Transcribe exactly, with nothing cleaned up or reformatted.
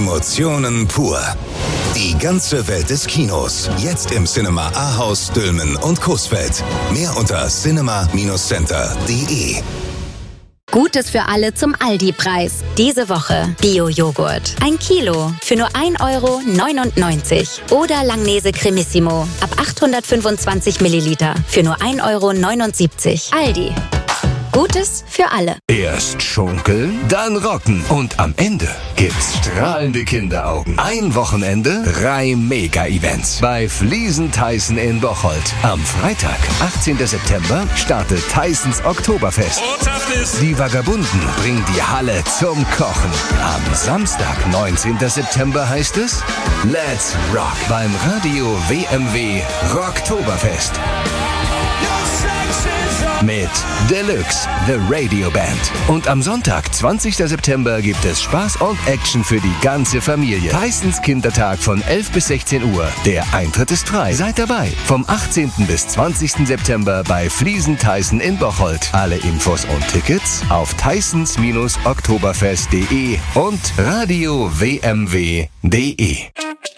Emotionen pur. Die ganze Welt des Kinos. Jetzt im Cinema Ahaus, Dülmen und Coesfeld. Mehr unter cinema center punkt de. Gutes für alle zum Aldi-Preis. Diese Woche Bio-Joghurt. Ein Kilo für nur ein Euro neunundneunzig. Oder Langnese Cremissimo ab achthundertfünfundzwanzig Milliliter für nur ein Euro neunundsiebzig. Aldi. Gutes für alle. Erst schunkeln, dann rocken und am Ende gibt's strahlende Kinderaugen. Ein Wochenende, drei Mega-Events bei Fliesen Thyssen in Bocholt. Am Freitag, achtzehnten September, startet Thyssens Oktoberfest. Die Vagabunden bringen die Halle zum Kochen. Am Samstag, neunzehnten September, heißt es Let's Rock beim Radio W M W Rocktoberfest. Mit Deluxe, The Radio Band. Und am Sonntag, zwanzigsten September, gibt es Spaß und Action für die ganze Familie. Thyssens Kindertag von elf bis sechzehn Uhr. Der Eintritt ist frei. Seid dabei. Vom achtzehnten bis zwanzigsten September bei Fliesen Thyssen in Bocholt. Alle Infos und Tickets auf thyssens Oktoberfest punkt de und radio w m w punkt de.